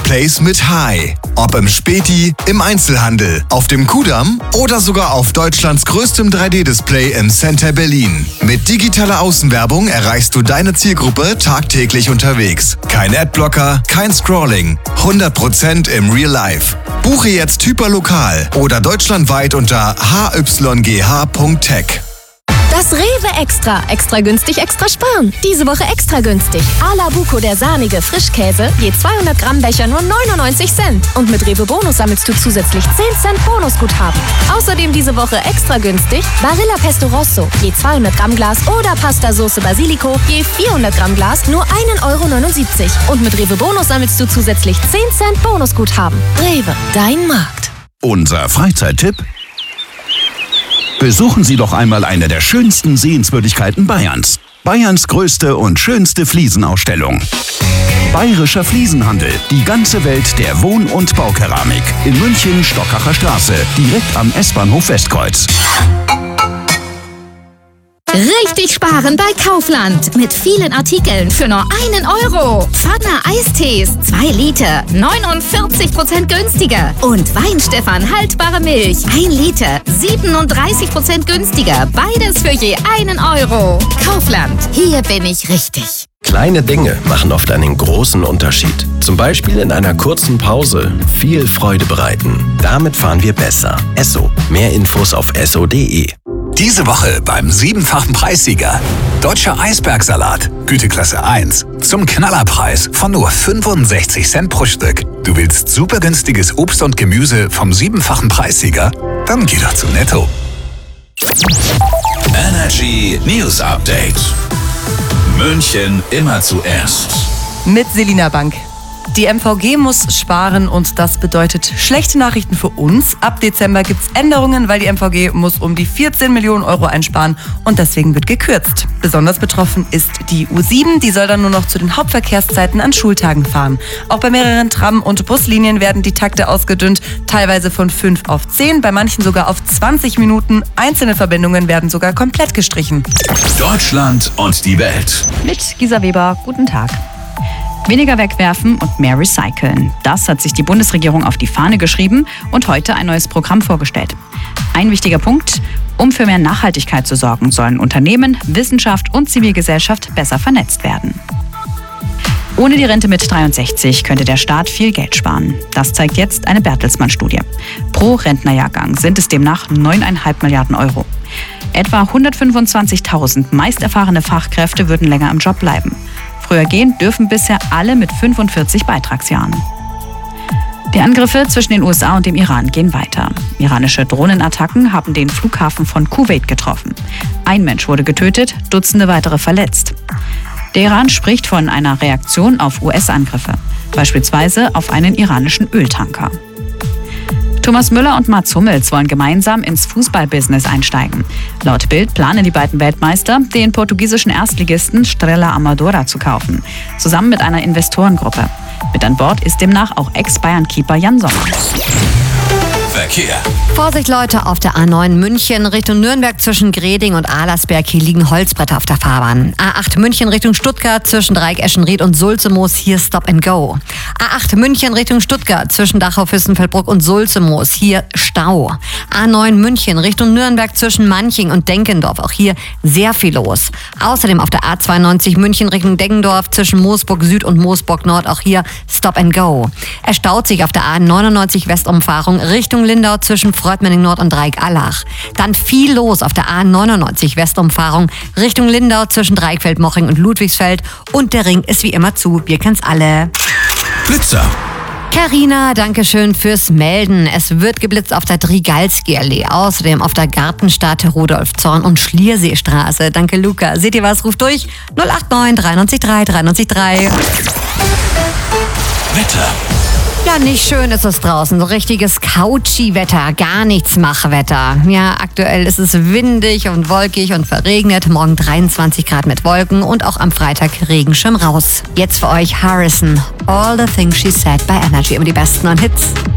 Displays mit High. Ob im Späti, im Einzelhandel, auf dem Kudamm oder sogar auf Deutschlands größtem 3D-Display im Center Berlin. Mit digitaler Außenwerbung erreichst du deine Zielgruppe tagtäglich unterwegs. Kein Adblocker, kein Scrolling. 100% im Real Life. Buche jetzt hyperlokal oder deutschlandweit unter hygh.tech. Das Rewe Extra. Extra günstig, extra sparen. Diese Woche extra günstig. Ala Buco, der sahnige Frischkäse, je 200 Gramm Becher nur 99 Cent. Und mit Rewe Bonus sammelst du zusätzlich 10 Cent Bonusguthaben. Außerdem diese Woche extra günstig Barilla Pesto Rosso, je 200 Gramm Glas oder Pasta Sauce Basilico, je 400 Gramm Glas nur 1,79 €. Und mit Rewe Bonus sammelst du zusätzlich 10 Cent Bonusguthaben. Rewe, dein Markt. Unser Freizeittipp: Besuchen Sie doch einmal eine der schönsten Sehenswürdigkeiten Bayerns. Bayerns größte und schönste Fliesenausstellung. Bayerischer Fliesenhandel. Die ganze Welt der Wohn- und Baukeramik. In München, Stockacher Straße. Direkt am S-Bahnhof Westkreuz. Richtig sparen bei Kaufland. Mit vielen Artikeln für nur 1 €. Pfanner Eistees, 2 Liter, 49% günstiger. Und Weinstefan haltbare Milch, 1 Liter, 37% günstiger. Beides für je 1 €. Kaufland, hier bin ich richtig. Kleine Dinge machen oft einen großen Unterschied. Zum Beispiel in einer kurzen Pause viel Freude bereiten. Damit fahren wir besser. Esso. Mehr Infos auf esso.de. Diese Woche beim 7-fachen Preissieger. Deutscher Eisbergsalat, Güteklasse 1, zum Knallerpreis von nur 65 Cent pro Stück. Du willst super günstiges Obst und Gemüse vom 7-fachen Preissieger? Dann geh doch zu Netto. Energy News Update. München immer zuerst. Mit Selina Bank. Die MVG muss sparen und das bedeutet schlechte Nachrichten für uns. Ab Dezember gibt es Änderungen, weil die MVG muss um die 14 Millionen € einsparen und deswegen wird gekürzt. Besonders betroffen ist die U7, die soll dann nur noch zu den Hauptverkehrszeiten an Schultagen fahren. Auch bei mehreren Tram- und Buslinien werden die Takte ausgedünnt, teilweise von 5 auf 10, bei manchen sogar auf 20 Minuten. Einzelne Verbindungen werden sogar komplett gestrichen. Deutschland und die Welt. Mit Gisa Weber, guten Tag. Weniger wegwerfen und mehr recyceln. Das hat sich die Bundesregierung auf die Fahne geschrieben und heute ein neues Programm vorgestellt. Ein wichtiger Punkt: Um für mehr Nachhaltigkeit zu sorgen, sollen Unternehmen, Wissenschaft und Zivilgesellschaft besser vernetzt werden. Ohne die Rente mit 63 könnte der Staat viel Geld sparen. Das zeigt jetzt eine Bertelsmann-Studie. Pro Rentnerjahrgang sind es demnach 9,5 Milliarden €. Etwa 125.000 meist erfahrene Fachkräfte würden länger im Job bleiben. Früher gehen dürfen bisher alle mit 45 Beitragsjahren. Die Angriffe zwischen den USA und dem Iran gehen weiter. Iranische Drohnenattacken haben den Flughafen von Kuwait getroffen. Ein Mensch wurde getötet, Dutzende weitere verletzt. Der Iran spricht von einer Reaktion auf US-Angriffe, beispielsweise auf einen iranischen Öltanker. Thomas Müller und Mats Hummels wollen gemeinsam ins Fußballbusiness einsteigen. Laut Bild planen die beiden Weltmeister, den portugiesischen Erstligisten Estrela Amadora zu kaufen, zusammen mit einer Investorengruppe. Mit an Bord ist demnach auch Ex-Bayern-Keeper Jan Sommer. Verkehr. Vorsicht Leute, auf der A9 München Richtung Nürnberg zwischen Greding und Ahlersberg. Hier liegen Holzbretter auf der Fahrbahn. A8 München Richtung Stuttgart zwischen Dreieck Eschenried und Sulzemoos. Hier Stop and Go. A8 München Richtung Stuttgart zwischen Dachau, Fürstenfeldbruck und Sulzemoos. Hier Stau. A9 München Richtung Nürnberg zwischen Manching und Denkendorf. Auch hier sehr viel los. Außerdem auf der A92 München Richtung Deggendorf zwischen Moosburg Süd und Moosburg Nord. Auch hier Stop and Go. Es staut sich auf der A99 Westumfahrung Richtung Lindau zwischen Freudmenning Nord und Dreieck-Allach. Dann viel los auf der A99 Westumfahrung Richtung Lindau zwischen Dreieckfeld-Moching und Ludwigsfeld. Und der Ring ist wie immer zu. Wir kennen's alle. Blitzer. Carina, danke schön fürs Melden. Es wird geblitzt auf der Drigalski-Allee. Außerdem auf der Gartenstadt Rudolf-Zorn und Schlierseestraße. Danke, Luca. Seht ihr was? Ruft durch 089 93 3 93 3. Wetter. Ja, nicht schön ist es draußen. So richtiges Couchy-Wetter, gar nichts Machwetter. Ja, aktuell ist es windig und wolkig und verregnet. Morgen 23 Grad mit Wolken und auch am Freitag Regenschirm raus. Jetzt für euch Harrison. All the things she said bei Energy. Immer die besten und Hits.